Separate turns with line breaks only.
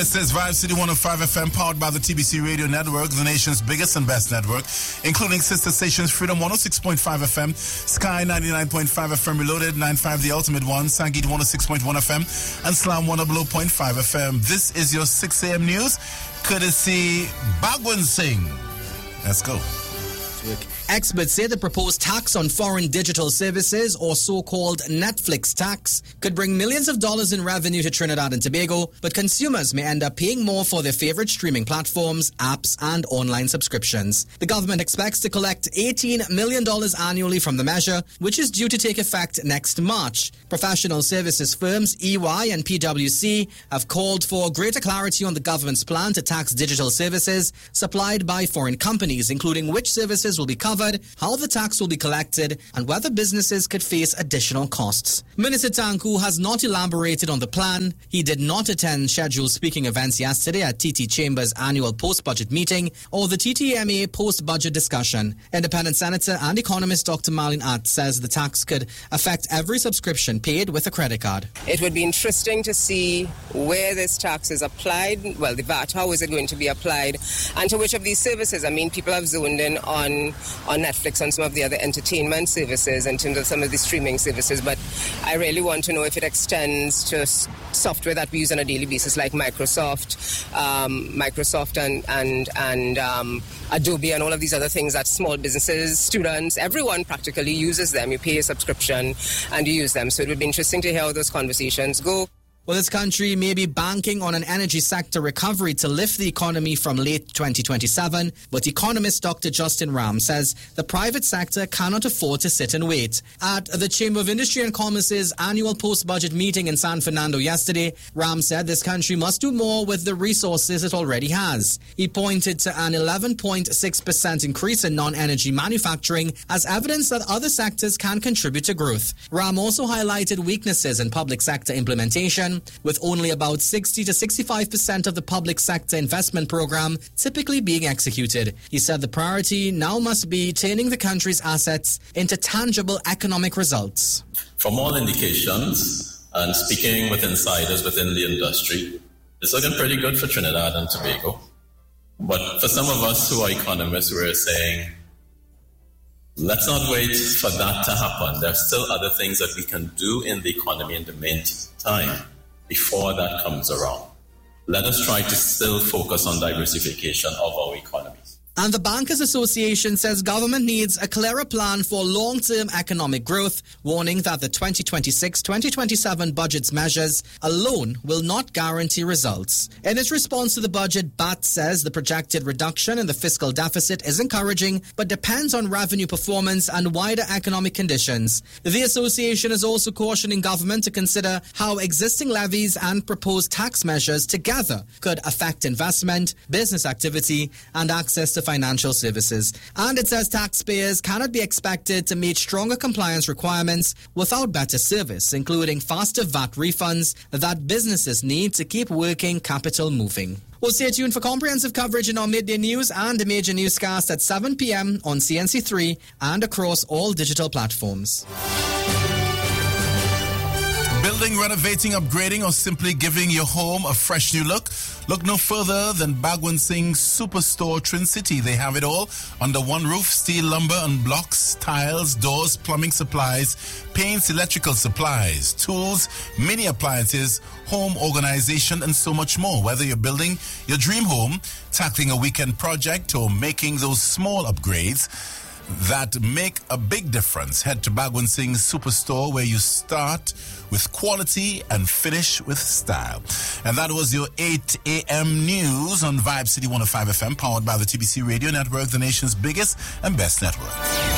This is Vibe City 105 FM, powered by the TBC Radio Network, the nation's biggest and best network, including sister stations Freedom 106.5 FM, Sky 99.5 FM, Reloaded 95 The Ultimate One, Sangeet 106.1 FM, and Slam 100.5 FM. This is your 6 a.m. news, courtesy Bhagwan Singh. Let's go.
Experts say the proposed tax on foreign digital services, or so-called Netflix tax, could bring millions of dollars in revenue to Trinidad and Tobago, but consumers may end up paying more for their favorite streaming platforms, apps, and online subscriptions. The government expects to collect $18 million annually from the measure, which is due to take effect next March. Professional services firms EY and PwC have called for greater clarity on the government's plan to tax digital services supplied by foreign companies, including which services will be covered, how the tax will be collected, and whether businesses could face additional costs. Minister Tanku has not elaborated on the plan. He did not attend scheduled speaking events yesterday at TT Chambers' annual post-budget meeting or the TTMA post-budget discussion. Independent Senator and economist Dr. Marlene Att says the tax could affect every subscription paid with a credit card.
It would be interesting to see where this tax is applied, well, the VAT, how is it going to be applied, and to which of these services. I mean, people have zoned in on Netflix and some of the other entertainment services in terms of some of the streaming services, but I really want to know if it extends to software that we use on a daily basis like Microsoft and Adobe and all of these other things that small businesses, students, everyone practically uses them. You pay a subscription and you use them. So it would be interesting to hear how those conversations go.
Well, this country may be banking on an energy sector recovery to lift the economy from late 2027, but economist Dr. Justin Ram says the private sector cannot afford to sit and wait. At the Chamber of Industry and Commerce's annual post-budget meeting in San Fernando yesterday, Ram said this country must do more with the resources it already has. He pointed to an 11.6% increase in non-energy manufacturing as evidence that other sectors can contribute to growth. Ram also highlighted weaknesses in public sector implementation, with only about 60 to 65% of the public sector investment program typically being executed. He said the priority now must be turning the country's assets into tangible economic results.
From all indications, and speaking with insiders within the industry, it's looking pretty good for Trinidad and Tobago. But for some of us who are economists, we're saying, let's not wait for that to happen. There's still other things that we can do in the economy in the meantime before that comes around. Let us try to still focus on diversification of our economies.
And the Bankers Association says government needs a clearer plan for long-term economic growth, warning that the 2026-2027 budget's measures alone will not guarantee results. In its response to the budget, BAT says the projected reduction in the fiscal deficit is encouraging, but depends on revenue performance and wider economic conditions. The association is also cautioning government to consider how existing levies and proposed tax measures together could affect investment, business activity, and access to financial services. And it says taxpayers cannot be expected to meet stronger compliance requirements without better service, including faster VAT refunds that businesses need to keep working capital moving. Well, stay tuned for comprehensive coverage in our midday news and the major newscast at 7 p.m. on CNC3 and across all digital platforms.
Building, renovating, upgrading, or simply giving your home a fresh new look? Look no further than Bhagwan Singh's Superstore Trin City. They have it all under one roof: steel, lumber and blocks, tiles, doors, plumbing supplies, paints, electrical supplies, tools, mini appliances, home organization, and so much more. Whether you're building your dream home, tackling a weekend project, or making those small upgrades that make a big difference, head to Bhagwan Singh's Superstore, where you start with quality and finish with style. And that was your 8 a.m. news on Vibe City 105 FM, powered by the TBC Radio Network, the nation's biggest and best network.